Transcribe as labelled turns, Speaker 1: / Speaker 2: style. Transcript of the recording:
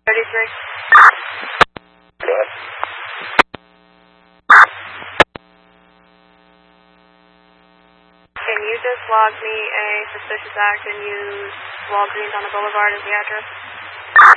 Speaker 1: 33.
Speaker 2: Go ahead.
Speaker 1: Can you just log me a suspicious act and use Walgreens on the Boulevard as the address?